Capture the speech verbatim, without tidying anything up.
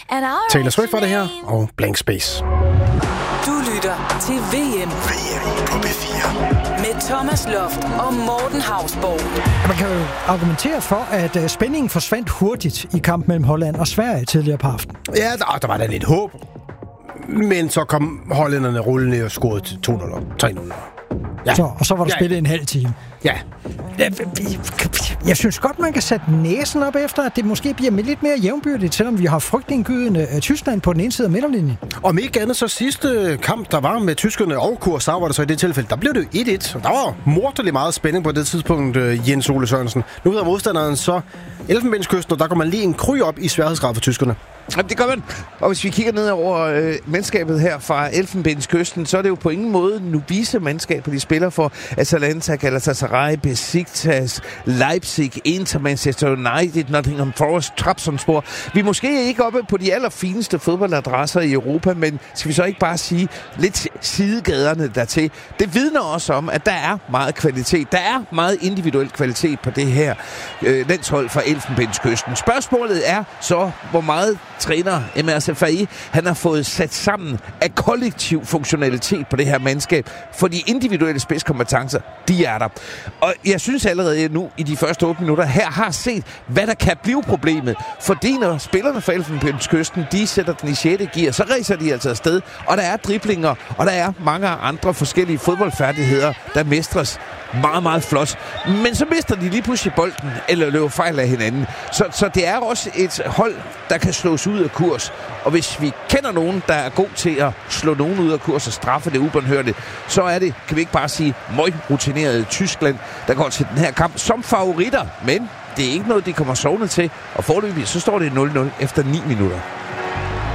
Taylor Swift var det her, og Blank Space. Du lytter til V M. V M på B fire. Med Thomas Loft og Morten Hausborg. Man kan jo argumentere for, at spændingen forsvandt hurtigt i kampen mellem Holland og Sverige tidligere på aftenen. Ja, der, der var da lidt håb. Men så kom hollænderne rullende og scorede til to nul og tre nul. Ja. Så, og så var der ja. spillet en halv time. Ja. Jeg synes godt, man kan sætte næsen op efter, at det måske bliver lidt mere jævnbyrdigt, selvom vi har frygtindgydende Tyskland på den ene side af midterlinjen. Om ikke andet, så sidste kamp, der var med tyskerne og Kursau, var det så i det tilfælde, der blev det et et. Og der var morderlig meget spænding på det tidspunkt, Jens Ole Sørensen. Nu hedder modstanderen så Elfenbenskysten, og der går man lige en kry op i sværhedsgrad for tyskerne. Jamen, det gør man. Og hvis vi kigger ned over øh, mandskabet her fra Elfenbenskysten, så er det jo på ingen måde Nubise-mandskabet, de spiller for Atalanta, Galatasaray, Besiktas, Leipzig, Inter, Manchester United, Nottingham Forest, Trabzonspor. Vi er måske ikke oppe på de allerfineste fodboldadresser i Europa, men skal vi så ikke bare sige lidt sidegaderne dertil? Det vidner også om, at der er meget kvalitet. Der er meget individuel kvalitet på det her øh, landshold fra Elfenbenskysten. Spørgsmålet er så, hvor meget træner M R Safai, han har fået sat sammen af kollektiv funktionalitet på det her mandskab, for de individuelle spidskompetencer, de er der. Og jeg synes allerede nu, i de første otte minutter her, har set, hvad der kan blive problemet. Fordi når spillerne fra Elfenbenskysten, de sætter den i sjette gear, så rejser de altså afsted, og der er driblinger, og der er mange andre forskellige fodboldfærdigheder, der mestres meget, meget flot. Men så mister de lige pludselig bolden, eller løber fejl af hinanden. Så, så det er også et hold, der kan slås ud af kurs. Og hvis vi kender nogen, der er god til at slå nogen ud af kurs og straffe det ubåndhørligt, så er det, kan vi ikke bare sige, meget rutineret Tyskland, der går til den her kamp som favoritter. Men det er ikke noget, de kommer sovnet til. Og foreløbig, så står det nul nul efter ni minutter.